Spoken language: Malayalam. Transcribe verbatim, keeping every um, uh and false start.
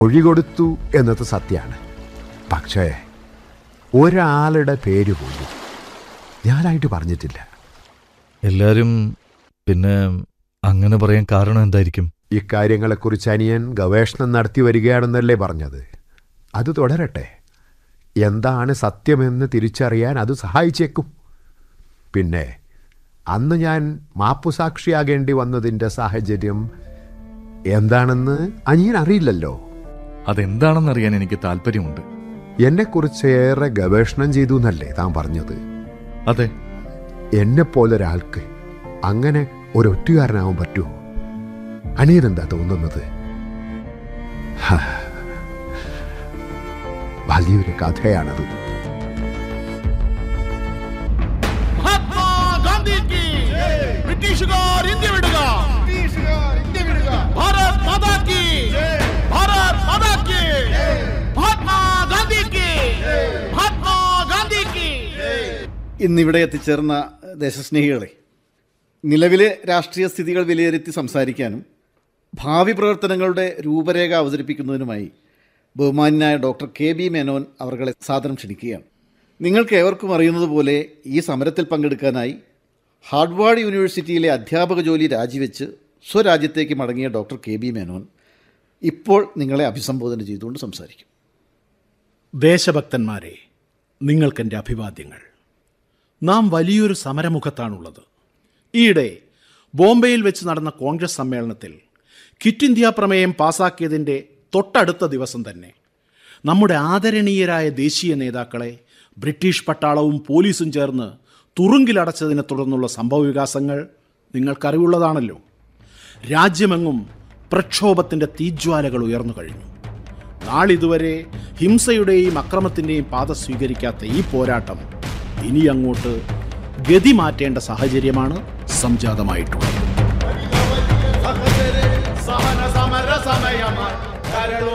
മൊഴി കൊടുത്തു എന്നത് സത്യമാണ്. പക്ഷേ ഒരാളുടെ പേര് പോലും ഞാനായിട്ട് പറഞ്ഞിട്ടില്ല. എല്ലാരും പിന്നെ അങ്ങനെ പറയാൻ കാരണം എന്തായിരിക്കും? ഇക്കാര്യങ്ങളെക്കുറിച്ച് അനിയൻ ഗവേഷണം നടത്തി വരികയാണെന്നല്ലേ പറഞ്ഞത്. അത് തുടരട്ടെ. എന്താണ് സത്യമെന്ന് തിരിച്ചറിയാൻ അത് സഹായിച്ചേക്കും. പിന്നെ അന്ന് ഞാൻ മാപ്പുസാക്ഷിയാകേണ്ടി വന്നതിൻ്റെ സാഹചര്യം എന്താണെന്ന് അനിയൻ അറിയില്ലല്ലോ. അതെന്താണെന്നറിയാൻ എനിക്ക് താല്പര്യമുണ്ട്. എന്നെക്കുറിച്ച് ഏറെ ഗവേഷണം ചെയ്തു എന്നല്ലേ താൻ പറഞ്ഞത്? അതെ. എന്നെപ്പോലൊരാൾക്ക് അങ്ങനെ ഒരൊറ്റുകാരനാവാൻ പറ്റുമോ? അനിയനെന്താ തോന്നുന്നത്? വലിയൊരു കഥയാണത്. ബ്രിട്ടീഷുകാർ ഇന്ത്യ വിടുക! ഭാരത് മാതാ കി! ഭാരത് മാതാ കി! മഹാത്മാ ഗാന്ധി കി! മഹാത്മാ ഗാന്ധി കി! ഇന്നിവിടെ എത്തിച്ചേർന്ന ദേശസ്നേഹികളെ, നിലവിലെ രാഷ്ട്രീയ സ്ഥിതികൾ വിലയിരുത്തി സംസാരിക്കാനും ഭാവി പ്രവർത്തനങ്ങളുടെ രൂപരേഖ അവതരിപ്പിക്കുന്നതിനുമായി ബഹുമാന്യനായ ഡോക്ടർ കെ ബി മേനോൻ അവർകളെ സാദരം ക്ഷണിക്കുകയാണ്. നിങ്ങൾക്ക് ഏവർക്കും അറിയുന്നത് പോലെ ഈ സമരത്തിൽ പങ്കെടുക്കാനായി ഹാർഡ്വാർഡ് യൂണിവേഴ്സിറ്റിയിലെ അധ്യാപക ജോലി രാജിവെച്ച് സ്വരാജ്യത്തേക്ക് മടങ്ങിയ ഡോക്ടർ കെ ബി മേനോൻ ഇപ്പോൾ നിങ്ങളെ അഭിസംബോധന ചെയ്തുകൊണ്ട് സംസാരിക്കും. ദേശഭക്തന്മാരെ, നിങ്ങൾക്കെൻ്റെ അഭിവാദ്യങ്ങൾ. നാം വലിയൊരു സമരമുഖത്താണുള്ളത്. ഈയിടെ ബോംബെയിൽ വെച്ച് നടന്ന കോൺഗ്രസ് സമ്മേളനത്തിൽ ക്വിറ്റ് ഇന്ത്യ പ്രമേയം പാസാക്കിയതിൻ്റെ തൊട്ടടുത്ത ദിവസം തന്നെ നമ്മുടെ ആദരണീയരായ ദേശീയ നേതാക്കളെ ബ്രിട്ടീഷ് പട്ടാളവും പോലീസും ചേർന്ന് തുറുങ്കിലടച്ചതിനെ തുടർന്നുള്ള സംഭവവികാസങ്ങൾ നിങ്ങൾക്കറിവുള്ളതാണല്ലോ. രാജ്യമെങ്ങും പ്രക്ഷോഭത്തിൻ്റെ തീജ്വാലകൾ ഉയർന്നു കഴിഞ്ഞു. നാളിതുവരെ ഹിംസയുടെയും അക്രമത്തിൻ്റെയും പാത സ്വീകരിക്കാത്ത ഈ പോരാട്ടം ഇനി അങ്ങോട്ട് ഗതി മാറ്റേണ്ട സാഹചര്യമാണ് സംജാതമായിട്ടുള്ളത്.